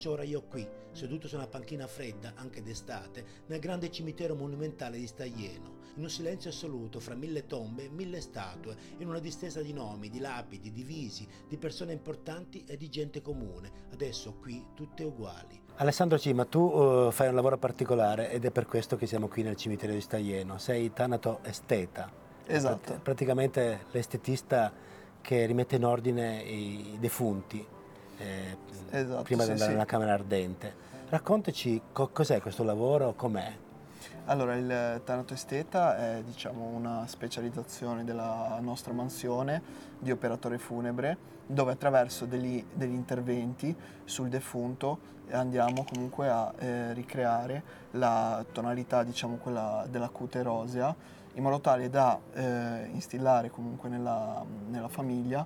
Ora io qui, seduto su una panchina fredda, anche d'estate, nel grande cimitero monumentale di Staglieno, in un silenzio assoluto, fra 1000 tombe e 1000 statue, in una distesa di nomi, di lapidi, di visi, di persone importanti e di gente comune, adesso qui tutte uguali. Alessandro Cima, tu fai un lavoro particolare ed è per questo che siamo qui nel cimitero di Staglieno, sei tanato-esteta. Esatto. Praticamente l'estetista che rimette in ordine i defunti. Esatto, Prima di sì, andare sì. nella camera ardente. Raccontaci cos'è questo lavoro, com'è? Allora, il tanatoesteta è, diciamo, una specializzazione della nostra mansione di operatore funebre, dove attraverso degli interventi sul defunto andiamo comunque a ricreare la tonalità, diciamo, quella della cute rosea, in modo tale da instillare comunque nella famiglia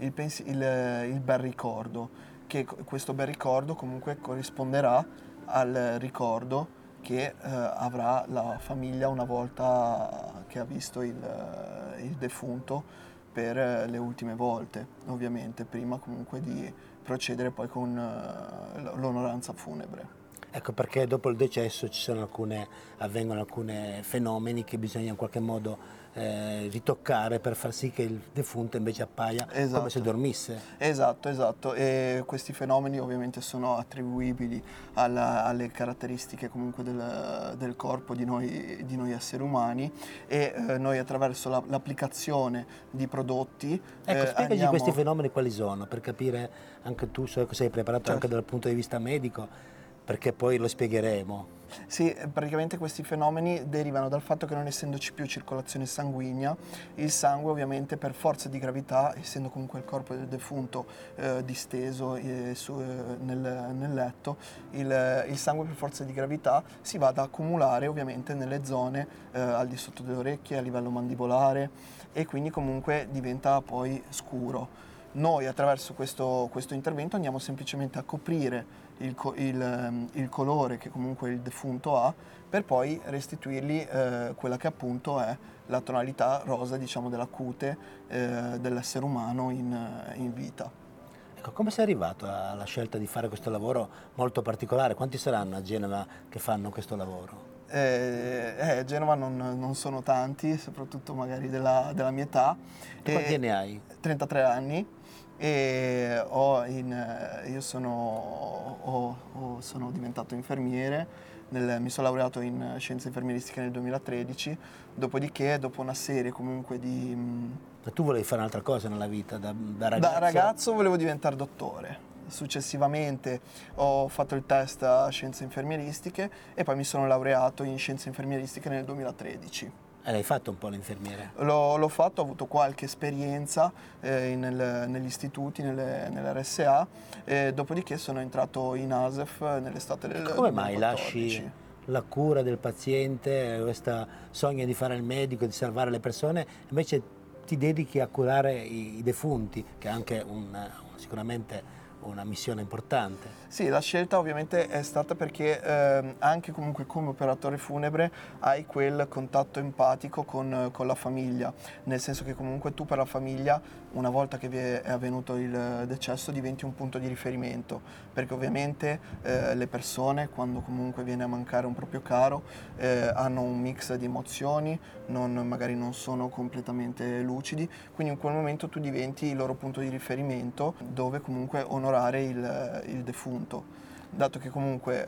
il bel ricordo, che questo bel ricordo comunque corrisponderà al ricordo che avrà la famiglia una volta che ha visto il defunto per le ultime volte, ovviamente, prima comunque di procedere poi con l'onoranza funebre. Ecco perché dopo il decesso avvengono alcuni fenomeni che bisogna in qualche modo ritoccare per far sì che il defunto invece appaia come se dormisse. Esatto, e questi fenomeni ovviamente sono attribuibili alle caratteristiche comunque del corpo di noi esseri umani, e noi attraverso l'applicazione di prodotti Ecco, spiegaci questi fenomeni quali sono, per capire anche tu, so che sei preparato certo, anche dal punto di vista medico, perché poi lo spiegheremo. Sì, praticamente questi fenomeni derivano dal fatto che non essendoci più circolazione sanguigna, il sangue ovviamente per forza di gravità, essendo comunque il corpo del defunto disteso nel letto, il sangue per forza di gravità si va ad accumulare ovviamente nelle zone al di sotto delle orecchie, a livello mandibolare, e quindi comunque diventa poi scuro. Noi attraverso questo intervento andiamo semplicemente a coprire il colore che comunque il defunto ha, per poi restituirgli quella che appunto è la tonalità rosa, diciamo, della cute dell'essere umano in vita. Ecco, come sei arrivato alla scelta di fare questo lavoro molto particolare? Quanti saranno a Genova che fanno questo lavoro? A Genova non sono tanti, soprattutto magari della mia età. Tu quanti anni hai? 33 anni, e io sono diventato infermiere, mi sono laureato in scienze infermieristiche nel 2013, dopodiché dopo una serie comunque di... Ma tu volevi fare un'altra cosa nella vita da ragazzo? Da ragazzo volevo diventare dottore. Successivamente ho fatto il test a scienze infermieristiche e poi mi sono laureato in scienze infermieristiche nel 2013. E l'hai fatto un po' l'infermiere? L'ho fatto, ho avuto qualche esperienza negli istituti, nell'RSA, dopodiché sono entrato in ASEF nell'estate del 2014. Come mai lasci la cura del paziente, questa sogno di fare il medico, di salvare le persone, invece ti dedichi a curare i defunti, che è anche sicuramente una missione importante? Sì, la scelta ovviamente è stata perché anche comunque come operatore funebre hai quel contatto empatico con la famiglia, nel senso che comunque tu per la famiglia, una volta che è avvenuto il decesso, diventi un punto di riferimento, perché ovviamente le persone, quando comunque viene a mancare un proprio caro, hanno un mix di emozioni, magari non sono completamente lucidi, quindi in quel momento tu diventi il loro punto di riferimento dove comunque onorare il defunto, dato che comunque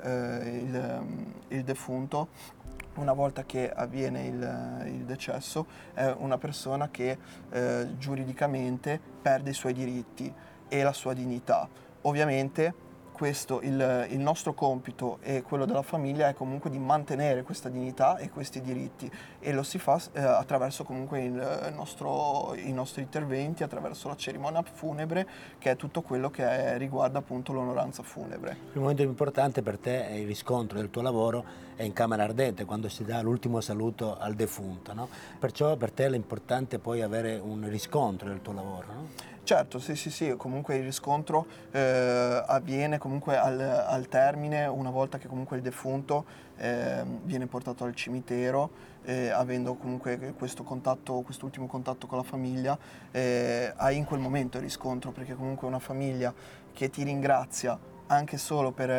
il defunto, una volta che avviene il decesso, è una persona che giuridicamente perde i suoi diritti e la sua dignità. Ovviamente il nostro compito e quello della famiglia è comunque di mantenere questa dignità e questi diritti, e lo si fa attraverso comunque i nostri interventi, attraverso la cerimonia funebre, che è tutto quello che riguarda appunto l'onoranza funebre. Il momento più importante per te è il riscontro del tuo lavoro, è in camera ardente, quando si dà l'ultimo saluto al defunto, no? Perciò per te è importante poi avere un riscontro del tuo lavoro, no? Certo, sì, comunque il riscontro avviene comunque al termine, una volta che comunque il defunto viene portato al cimitero, avendo comunque quest'ultimo contatto con la famiglia, hai in quel momento il riscontro, perché comunque una famiglia che ti ringrazia anche solo per